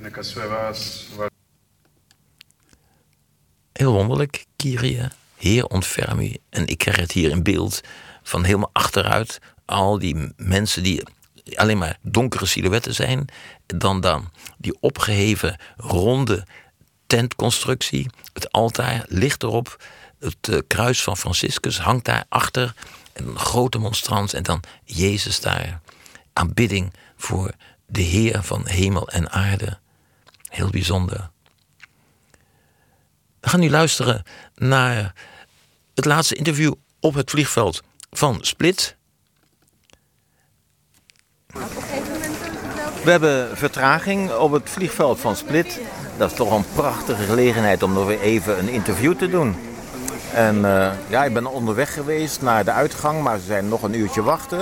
Heel wonderlijk, Kyrie, Heer ontferm u. En ik krijg het hier in beeld van helemaal achteruit. Al die mensen die alleen maar donkere silhouetten zijn. Dan die opgeheven ronde tentconstructie. Het altaar ligt erop. Het kruis van Franciscus hangt daar achter. En een grote monstrans. En dan Jezus daar. Aanbidding voor de Heer van hemel en aarde. Heel bijzonder. We gaan nu luisteren naar het laatste interview op het vliegveld van Split. We hebben vertraging op het vliegveld van Split. Dat is toch een prachtige gelegenheid om nog weer even een interview te doen. En ik ben onderweg geweest naar de uitgang, maar ze zijn nog een uurtje wachten.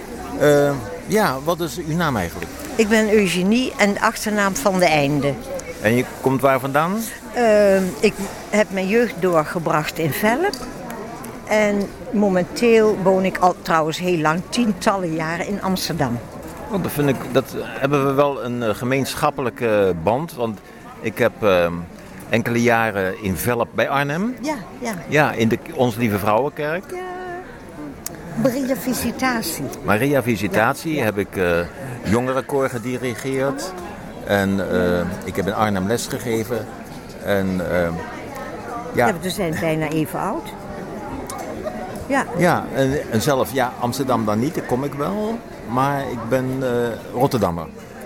Wat is uw naam eigenlijk? Ik ben Eugenie en de achternaam Van de Einde. En je komt waar vandaan? Ik heb mijn jeugd doorgebracht in Velp. En momenteel woon ik al trouwens heel lang, tientallen jaren in Amsterdam. Want dat hebben we wel een gemeenschappelijke band. Want ik heb enkele jaren in Velp bij Arnhem. Ja. Ja, in de Onze Lieve Vrouwenkerk. Ja. Maria Visitatie. Maria Visitatie heb ik jongerenkoor gedirigeerd. En ik heb in Arnhem les gegeven. En We zijn bijna even oud. Ja. Ja, en zelf, Amsterdam dan niet, daar kom ik wel. Maar ik ben Rotterdammer.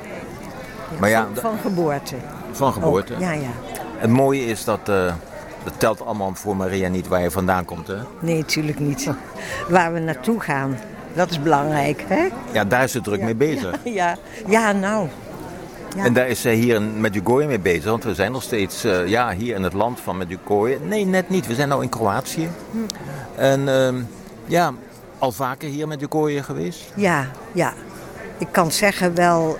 Maar van geboorte. Van geboorte. Oh, ja. Het mooie is dat telt allemaal voor Maria niet waar je vandaan komt, hè? Nee, natuurlijk niet. Waar we naartoe gaan, dat is belangrijk, hè? Ja, daar is ze druk mee bezig. Ja, nou. Ja. En daar is zij hier in Medjugorje mee bezig. Want we zijn nog steeds hier in het land van Medjugorje. Nee, net niet. We zijn nou in Kroatië. En al vaker hier in Medjugorje geweest? Ja. Ik kan zeggen wel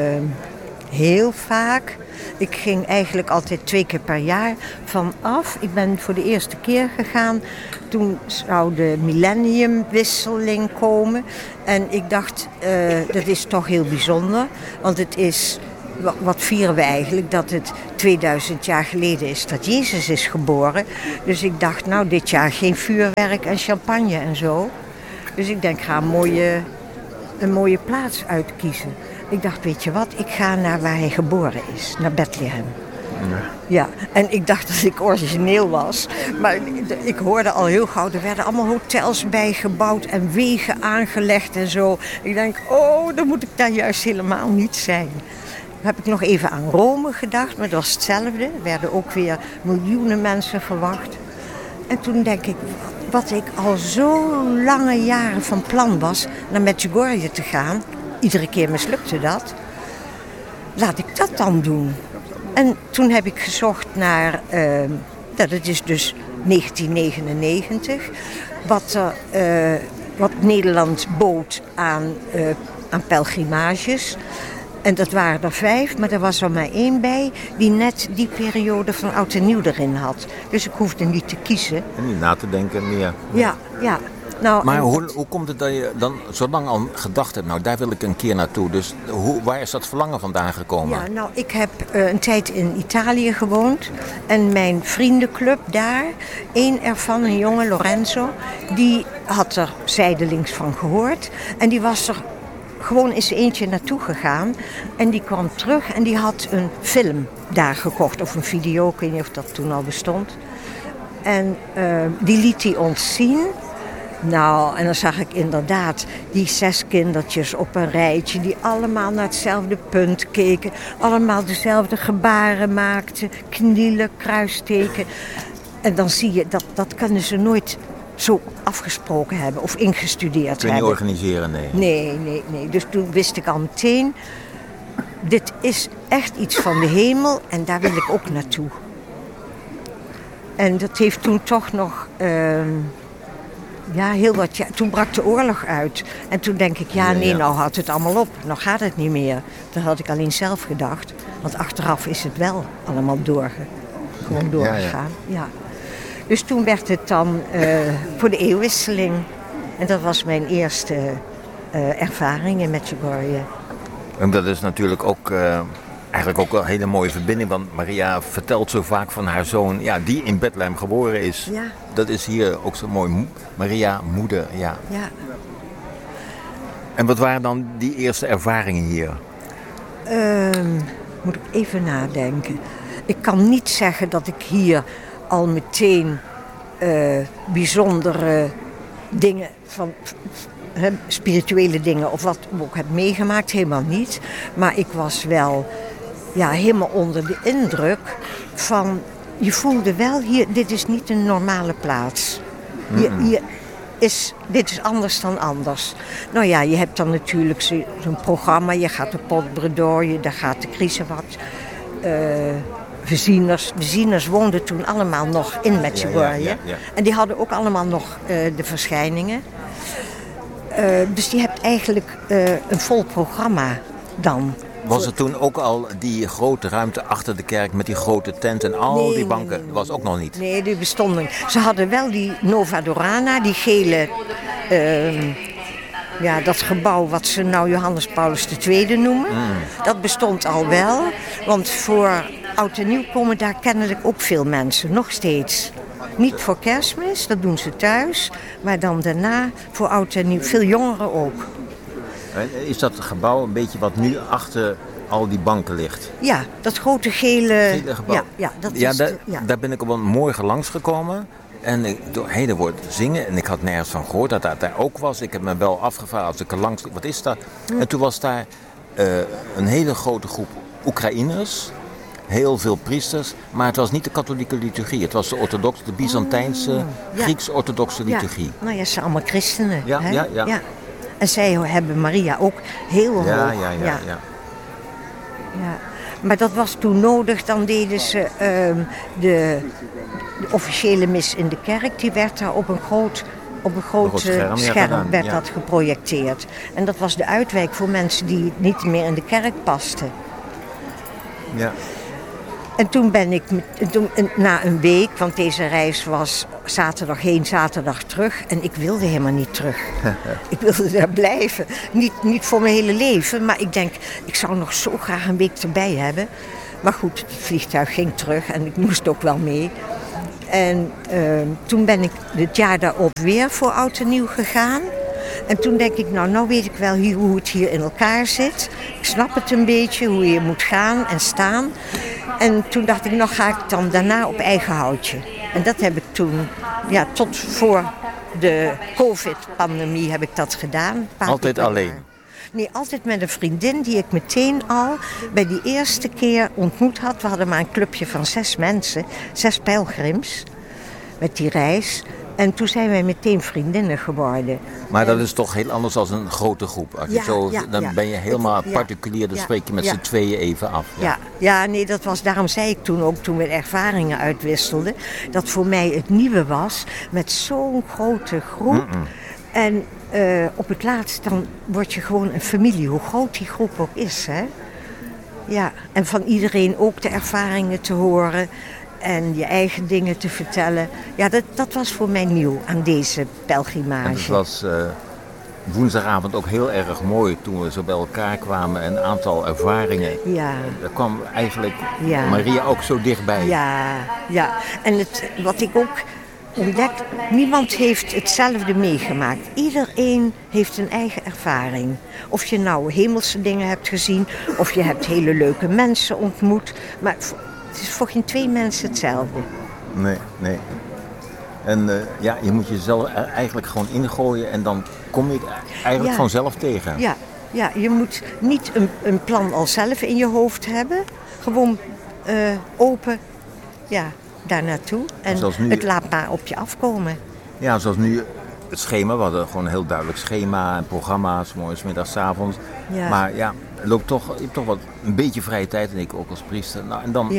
heel vaak. Ik ging eigenlijk altijd 2 keer per jaar vanaf. Ik ben voor de eerste keer gegaan. Toen zou de millenniumwisseling komen. En ik dacht, dat is toch heel bijzonder. Want het is, wat vieren we eigenlijk? Dat het 2000 jaar geleden is dat Jezus is geboren. Dus ik dacht, nou dit jaar geen vuurwerk en champagne en zo. Dus ik denk, ik ga een mooie plaats uitkiezen. Ik dacht, weet je wat, ik ga naar waar hij geboren is, naar Bethlehem. Ja, en ik dacht dat ik origineel was. Maar ik hoorde al heel gauw, er werden allemaal hotels bijgebouwd en wegen aangelegd en zo. Ik denk, dan moet ik daar juist helemaal niet zijn. Dan heb ik nog even aan Rome gedacht, maar dat was hetzelfde. Er werden ook weer miljoenen mensen verwacht. En toen denk ik, wat ik al zo lange jaren van plan was, naar Medjugorje te gaan. Iedere keer mislukte dat. Laat ik dat dan doen. En toen heb ik gezocht naar, dat is dus 1999, wat Nederland bood aan pelgrimages. En dat waren er 5, maar er was er maar 1 bij die net die periode van oud en nieuw erin had. Dus ik hoefde niet te kiezen. En niet na te denken meer. Ja. Nou, maar hoe komt het dat je dan zo lang al gedacht hebt, nou daar wil ik een keer naartoe. Dus waar is dat verlangen vandaan gekomen? Ja, nou ik heb een tijd in Italië gewoond. En mijn vriendenclub daar, 1 ervan, een jongen, Lorenzo, die had er zijdelings van gehoord. En die was er gewoon eens eentje naartoe gegaan. En die kwam terug en die had een film daar gekocht. Of een video, ik weet niet of dat toen al bestond. En die liet hij ons zien. Nou, en dan zag ik inderdaad die 6 kindertjes op een rijtje die allemaal naar hetzelfde punt keken. Allemaal dezelfde gebaren maakten, knielen, kruisteken. En dan zie je, dat kunnen ze nooit zo afgesproken hebben of ingestudeerd Kun je hebben. niet organiseren, nee. Nee. Dus toen wist ik al meteen, dit is echt iets van de hemel en daar wil ik ook naartoe. En dat heeft toen toch nog... heel wat jaar. Toen brak de oorlog uit. En toen denk ik, nou houdt het allemaal op. Nou gaat het niet meer. Dat had ik alleen zelf gedacht. Want achteraf is het wel allemaal gewoon doorgegaan. Ja. Dus toen werd het dan voor de eeuwwisseling. En dat was mijn eerste ervaring in Medjugorje. En dat is natuurlijk ook Eigenlijk ook wel een hele mooie verbinding, want Maria vertelt zo vaak van haar zoon, ja, die in Bethlehem geboren is. Ja. Dat is hier ook zo mooi. Maria, moeder, ja. Ja. En wat waren dan die eerste ervaringen hier? Moet ik even nadenken. Ik kan niet zeggen dat ik hier al meteen bijzondere dingen van spirituele dingen of wat ook heb meegemaakt, helemaal niet. Maar ik was wel helemaal onder de indruk van, je voelde wel hier, dit is niet een normale plaats. Dit is anders dan anders. Nou ja, je hebt dan natuurlijk zo'n programma. Je gaat de Potbredoor, daar gaat de Kriesewat. Vezieners woonden toen allemaal nog in Medjugorje. Ja. En die hadden ook allemaal nog de verschijningen. Dus je hebt eigenlijk een vol programma dan. Was er toen ook al die grote ruimte achter de kerk met die grote tent en al die banken? Nee. Was ook nog niet? Nee, die bestonden niet. Ze hadden wel die Nova Dorana, die gele... dat gebouw wat ze nou Johannes Paulus II noemen. Dat bestond al wel. Want voor Oud en Nieuw komen daar kennelijk ook veel mensen. Nog steeds. Niet voor Kerstmis, dat doen ze thuis. Maar dan daarna voor Oud en Nieuw. Veel jongeren ook. Is dat gebouw een beetje wat nu achter al die banken ligt? Ja, dat grote gele gebouw. Daar ben ik op een morgen langsgekomen. En er wordt zingen. En ik had nergens van gehoord dat dat daar ook was. Ik heb me wel afgevraagd als ik er langs... Wat is dat? En toen was daar een hele grote groep Oekraïners. Heel veel priesters. Maar het was niet de katholieke liturgie. Het was de Byzantijnse, Grieks-orthodoxe liturgie. Nou ja, ze zijn allemaal christenen. Ja. En zij hebben Maria ook heel hoog. Ja. Maar dat was toen nodig. Dan deden ze de officiële mis in de kerk. Die werd daar op een groot scherm werd dat geprojecteerd. En dat was de uitwijk voor mensen die niet meer in de kerk pasten. Ja. En toen ben ik, na een week, want deze reis was zaterdag heen, zaterdag terug. En ik wilde helemaal niet terug. Ik wilde daar blijven. Niet voor mijn hele leven, maar ik denk, ik zou nog zo graag een week erbij hebben. Maar goed, het vliegtuig ging terug en ik moest ook wel mee. En toen ben ik het jaar daarop weer voor Oud en Nieuw gegaan. En toen denk ik, nou weet ik wel hoe het hier in elkaar zit. Ik snap het een beetje, hoe je moet gaan en staan. En toen dacht ik, nou ga ik dan daarna op eigen houtje. En dat heb ik toen, tot voor de COVID-pandemie heb ik dat gedaan. Altijd alleen? Nee, altijd met een vriendin die ik meteen al bij die eerste keer ontmoet had. We hadden maar een clubje van 6 mensen, 6 pelgrims met die reis. En toen zijn wij meteen vriendinnen geworden. Maar dat is toch heel anders dan een grote groep. Als je dan ben je helemaal particulier, dan spreek je met z'n tweeën even af. Daarom zei ik toen ook, toen we ervaringen uitwisselden, dat voor mij het nieuwe was met zo'n grote groep. En op het laatst dan word je gewoon een familie, hoe groot die groep ook is. Hè? Ja, en van iedereen ook de ervaringen te horen. En je eigen dingen te vertellen. Ja, dat was voor mij nieuw aan deze pelgrimage. En het was woensdagavond ook heel erg mooi toen we zo bij elkaar kwamen. Een aantal ervaringen. Ja. Daar kwam eigenlijk Maria ook zo dichtbij. Ja. En wat ik ook ontdekt, niemand heeft hetzelfde meegemaakt. Iedereen heeft een eigen ervaring. Of je nou hemelse dingen hebt gezien, of je hebt hele leuke mensen ontmoet. Maar het is voor geen 2 mensen hetzelfde. Nee. En je moet jezelf eigenlijk gewoon ingooien en dan kom je het eigenlijk vanzelf tegen. Ja, je moet niet een plan al zelf in je hoofd hebben. Gewoon open, daar naartoe. En het laat maar op je afkomen. Ja, zoals nu het schema. We hadden gewoon een heel duidelijk schema en programma's, 's morgens, 's middags, 's avonds. Ja. Maar je hebt toch wat een beetje vrije tijd en ik ook als priester. Nou, en dan,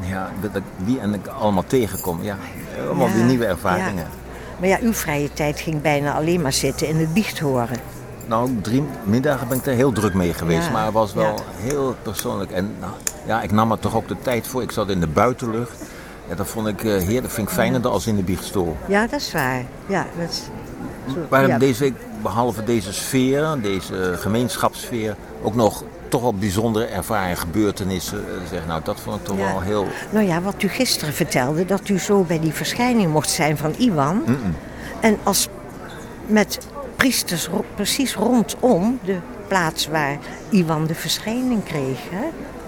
wie en ik allemaal tegenkom, allemaal weer nieuwe ervaringen. Ja. Maar uw vrije tijd ging bijna alleen maar zitten in het biecht horen. Nou, 3 middagen ben ik er heel druk mee geweest, maar het was wel heel persoonlijk. En ik nam er toch ook de tijd voor. Ik zat in de buitenlucht. Ja, dat vond ik heerlijk. Vind ik fijner dan als in de biechtstoel. Ja, dat is waar. Ja, dat is... We hebben deze week, behalve deze sfeer, deze gemeenschapssfeer, ook nog toch wel bijzondere ervaringen, gebeurtenissen. Nou, dat vond ik toch wel heel... Nou ja, wat u gisteren vertelde, dat u zo bij die verschijning mocht zijn van Iwan. En als met priesters precies rondom de plaats waar Iwan de verschijning kreeg. Hè?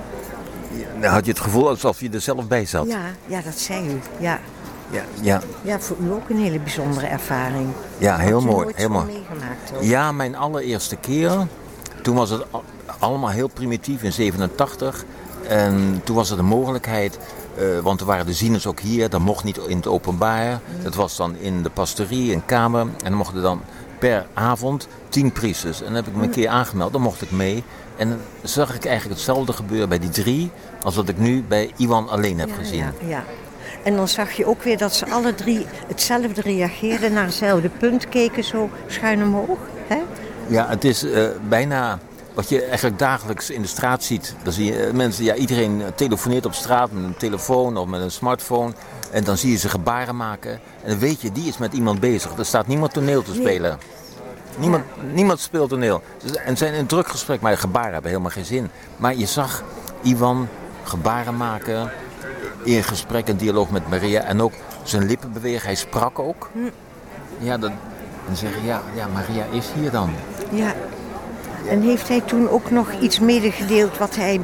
Dan had je het gevoel alsof je er zelf bij zat. Ja, dat zei u. Ja. Ja, voor u ook een hele bijzondere ervaring. Ja, heel mooi. Nooit heel mooi. Meegemaakt, ook. Ja, mijn allereerste keer. Toen was het allemaal heel primitief in 87. En toen was er de mogelijkheid, want er waren de zieners ook hier. Dat mocht niet in het openbaar. Dat was dan in de pastorie, in kamer. En dan mochten dan per avond 10 priesters. En dan heb ik me een keer aangemeld, dan mocht ik mee. En dan zag ik eigenlijk hetzelfde gebeuren bij die 3... als wat ik nu bij Iwan alleen heb gezien. Ja. En dan zag je ook weer dat ze alle 3 hetzelfde reageerden, naar hetzelfde punt keken, zo schuin omhoog. Hè? Ja, het is bijna wat je eigenlijk dagelijks in de straat ziet. Dan zie je mensen, iedereen telefoneert op straat met een telefoon of met een smartphone. En dan zie je ze gebaren maken. En dan weet je, die is met iemand bezig. Er staat niemand toneel te spelen. Niemand speelt toneel. En zijn in een druk gesprek, maar gebaren hebben helemaal geen zin. Maar je zag Iwan gebaren maken, in gesprek en dialoog met Maria. En ook zijn lippen bewegen, hij sprak ook. Ja, dan zeggen Maria is hier dan. Ja. En heeft hij toen ook nog iets medegedeeld wat hij...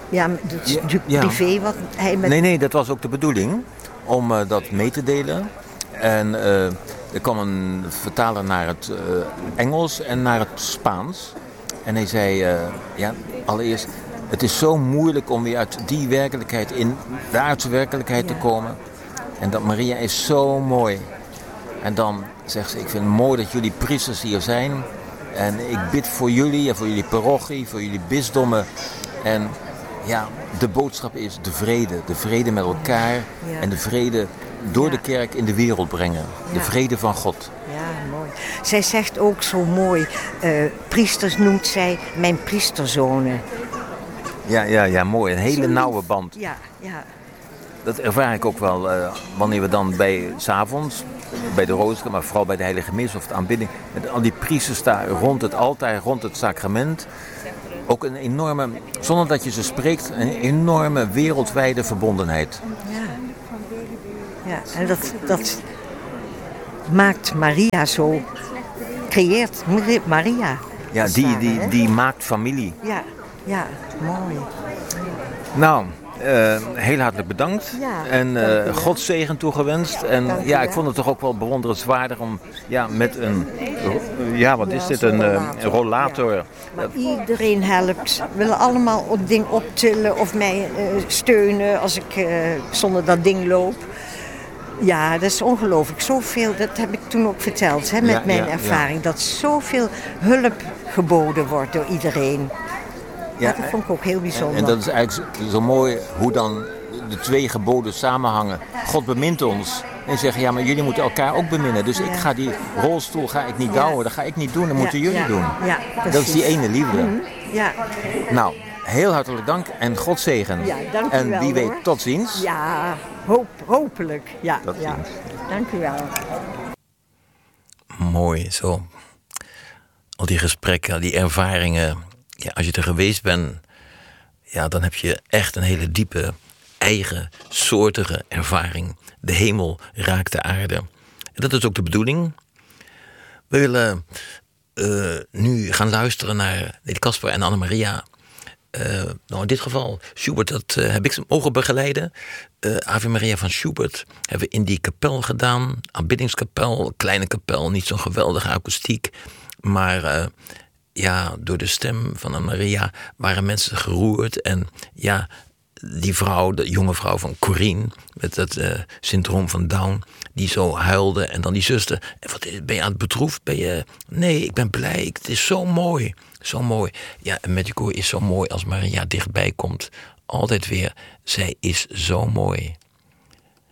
privé, wat hij met... Nee, dat was ook de bedoeling. Om dat mee te delen. En er kwam een vertaler naar het Engels en naar het Spaans. En hij zei, allereerst... Het is zo moeilijk om weer uit die werkelijkheid in de aardse werkelijkheid te komen. En dat Maria is zo mooi. En dan zegt ze, ik vind het mooi dat jullie priesters hier zijn. En ik bid voor jullie en voor jullie parochie, voor jullie bisdommen. En de boodschap is de vrede. De vrede met elkaar en de vrede door de kerk in de wereld brengen. De vrede van God. Ja, mooi. Zij zegt ook zo mooi, priesters noemt zij mijn priesterzonen. Ja, mooi. Een hele nauwe band. Ja. Dat ervaar ik ook wel wanneer we dan 's avonds bij de rooster, maar vooral bij de heilige mis of de aanbidding, met al die priesters staan rond het altaar, rond het sacrament. Ook een enorme, zonder dat je ze spreekt, een enorme wereldwijde verbondenheid. Ja, en dat maakt Maria zo, creëert Maria. Ja, die maakt familie. Ja, mooi. Nou, heel hartelijk bedankt. Ja, en Gods zegen toegewenst. En ik vond het toch ook wel bewonderenswaardig om met een... wat is dit? Een rollator. Ja. Maar iedereen helpt. Willen allemaal het ding optillen of mij steunen als ik zonder dat ding loop. Ja, dat is ongelooflijk. Zoveel, dat heb ik toen ook verteld met mijn ervaring. Dat zoveel hulp geboden wordt door iedereen. Ja, dat vond ik ook heel bijzonder. En dat is eigenlijk zo mooi hoe dan de 2 geboden samenhangen. God bemint ons. En zeggen, maar jullie moeten elkaar ook beminnen. Dus ik ga die rolstoel niet douwen. Dat ga ik niet doen, dat moeten jullie doen. Ja, dat is die ene liefde. Ja. Nou, heel hartelijk dank en God zegen. Ja, dank u en wel, wie weet, hoor. tot ziens. Ja, hopelijk. Ja, tot ziens. Dank u wel. Mooi, zo. Al die gesprekken, al die ervaringen. Ja, als je er geweest bent, dan heb je echt een hele diepe, eigen, soortige ervaring. De hemel raakt de aarde. En dat is ook de bedoeling. We willen nu gaan luisteren naar Caspar en Annemaria. In dit geval, Schubert, dat heb ik mogen begeleiden. Ave Maria van Schubert hebben we in die kapel gedaan. Aanbiddingskapel, kleine kapel, niet zo'n geweldige akoestiek. Maar... door de stem van Annemaria waren mensen geroerd. En die vrouw, de jonge vrouw van Corine, met dat syndroom van Down, die zo huilde. En dan die zuster, ben je aan het bedroefd? Nee, ik ben blij, het is zo mooi. Zo mooi. Ja, en met die koor is zo mooi als Maria dichtbij komt. Altijd weer, zij is zo mooi.